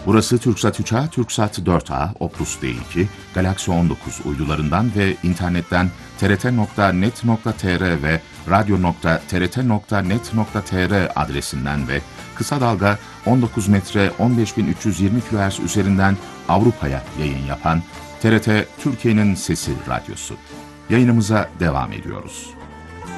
Burası Türksat 3A, Türksat 4A, Optus D2, Galaxy 19 uydularından ve internetten trt.net.tr ve radyo.trt.net.tr adresinden ve kısa dalga 19 metre 15320 kHz üzerinden Avrupa'ya yayın yapan TRT Türkiye'nin Sesi Radyosu. Yayınımıza devam ediyoruz.